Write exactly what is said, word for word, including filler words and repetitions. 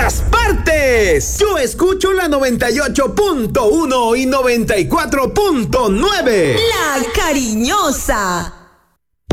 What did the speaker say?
todas partes. Yo escucho la noventa y ocho punto uno y noventa y cuatro punto nueve. La Cariñosa.